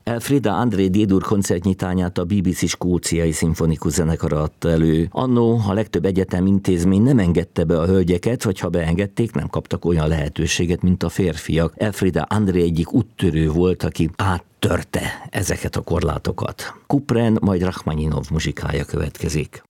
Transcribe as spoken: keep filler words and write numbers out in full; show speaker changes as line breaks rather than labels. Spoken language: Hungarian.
Elfrida André D-dur koncertnyitányát a bé bé cé skóciai szimfonikus zenekara adta elő. Annó a legtöbb egyetem intézmény nem engedte be a hölgyeket, vagy ha beengedték, nem kaptak olyan lehetőséget, mint a férfiak. Elfrida André egyik úttörő volt, aki áttörte ezeket a korlátokat. Couperin, majd Rachmaninov muzsikája következik.